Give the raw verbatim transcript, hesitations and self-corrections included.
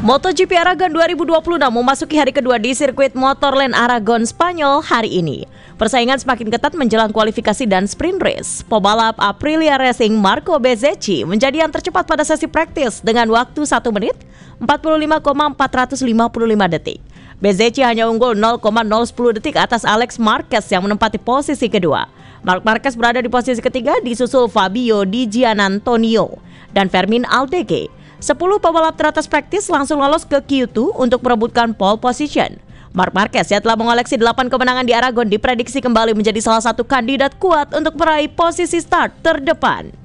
MotoGP Aragon dua ribu dua puluh enam memasuki hari kedua di sirkuit Motorland Aragon, Spanyol hari ini. Persaingan semakin ketat menjelang kualifikasi dan sprint race. Pebalap Aprilia Racing Marco Bezzecchi menjadi yang tercepat pada sesi praktis dengan waktu satu menit empat puluh lima koma empat lima lima detik. Bezzecchi hanya unggul nol koma nol satu nol detik atas Alex Marquez yang menempati posisi kedua. Marc Marquez berada di posisi ketiga disusul Fabio Di Giannantonio dan Fermin Aldegue. sepuluh pebalap teratas praktis langsung lolos ke Q dua untuk merebutkan pole position. Marc Marquez yang telah mengoleksi delapan kemenangan di Aragon diprediksi kembali menjadi salah satu kandidat kuat untuk meraih posisi start terdepan.